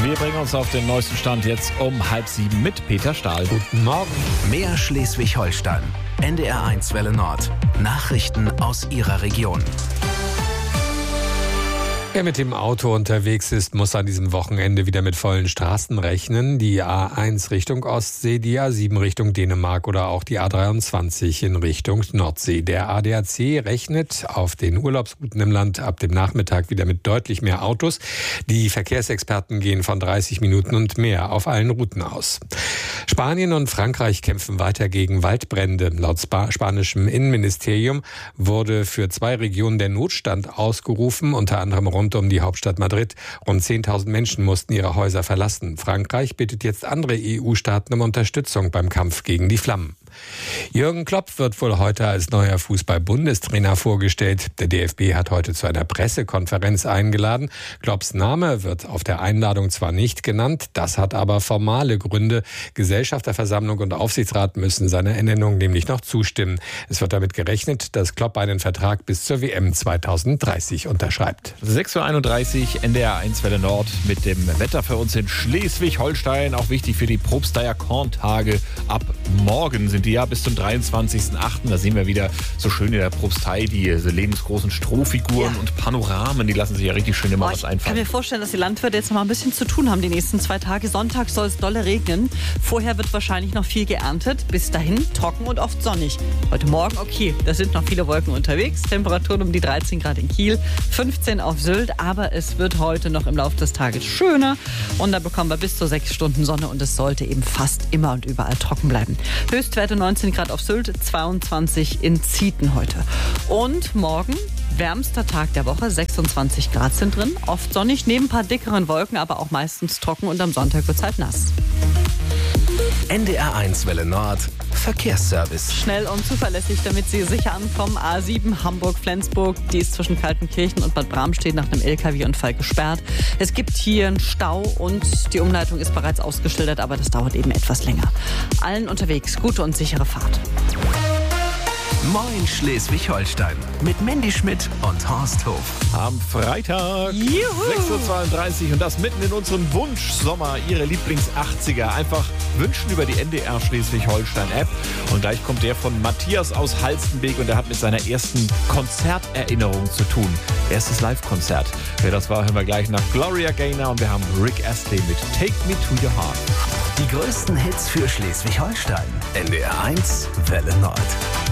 Wir bringen uns auf den neuesten Stand jetzt um 6:30 mit Peter Stahl. Guten Morgen. Mehr Schleswig-Holstein. NDR1 Welle Nord. Nachrichten aus Ihrer Region. Wer mit dem Auto unterwegs ist, muss an diesem Wochenende wieder mit vollen Straßen rechnen. Die A1 Richtung Ostsee, die A7 Richtung Dänemark oder auch die A23 in Richtung Nordsee. Der ADAC rechnet auf den Urlaubsrouten im Land ab dem Nachmittag wieder mit deutlich mehr Autos. Die Verkehrsexperten gehen von 30 Minuten und mehr auf allen Routen aus. Spanien und Frankreich kämpfen weiter gegen Waldbrände. Laut spanischem Innenministerium wurde für 2 Regionen der Notstand ausgerufen, unter anderem rund um die Hauptstadt Madrid. Rund 10.000 Menschen mussten ihre Häuser verlassen. Frankreich bittet jetzt andere EU-Staaten um Unterstützung beim Kampf gegen die Flammen. Jürgen Klopp wird wohl heute als neuer Fußball-Bundestrainer vorgestellt. Der DFB hat heute zu einer Pressekonferenz eingeladen. Klopps Name wird auf der Einladung zwar nicht genannt, das hat aber formale Gründe. Gesellschafterversammlung und Aufsichtsrat müssen seiner Ernennung nämlich noch zustimmen. Es wird damit gerechnet, dass Klopp einen Vertrag bis zur WM 2030 unterschreibt. 6:31 Uhr, NDR1 Welle Nord mit dem Wetter für uns in Schleswig-Holstein. Auch wichtig für die Probsteier Korntage. Ab morgen sind die ja bis zum 23.08. Da sehen wir wieder so schön in der Propstei diese lebensgroßen Strohfiguren und Panoramen. Die lassen sich ja richtig schön immer was einfallen. Ich kann mir vorstellen, dass die Landwirte jetzt noch mal ein bisschen zu tun haben die nächsten 2 Tage. Sonntag soll es dolle regnen. Vorher wird wahrscheinlich noch viel geerntet. Bis dahin trocken und oft sonnig. Heute Morgen, okay, da sind noch viele Wolken unterwegs. Temperaturen um die 13 Grad in Kiel, 15 auf Sylt. Aber es wird heute noch im Laufe des Tages schöner. Und da bekommen wir bis zu 6 Stunden Sonne. Und es sollte eben fast immer und überall trocken bleiben. Höchstwerte 19 Grad auf Sylt, 22 in Zieten heute. Und morgen wärmster Tag der Woche, 26 Grad sind drin. Oft sonnig, neben ein paar dickeren Wolken, aber auch meistens trocken und am Sonntag wird es halt nass. NDR1 Welle Nord. Verkehrsservice. Schnell und zuverlässig, damit Sie sicher ankommen. A7 Hamburg-Flensburg, die ist zwischen Kaltenkirchen und Bad Bramstedt nach einem LKW-Unfall gesperrt. Es gibt hier einen Stau und die Umleitung ist bereits ausgeschildert, aber das dauert eben etwas länger. Allen unterwegs gute und sichere Fahrt. Moin Schleswig-Holstein mit Mandy Schmidt und Horst Hof. Am Freitag 6:32 Uhr und das mitten in unserem Wunschsommer. Ihre Lieblings-80er. Einfach wünschen über die NDR Schleswig-Holstein-App. Und gleich kommt der von Matthias aus Halstenbek und der hat mit seiner ersten Konzerterinnerung zu tun. Erstes Live-Konzert. Wer das war, hören wir gleich nach Gloria Gaynor und wir haben Rick Astley mit Take Me to Your Heart. Die größten Hits für Schleswig-Holstein. NDR1 Welle Nord.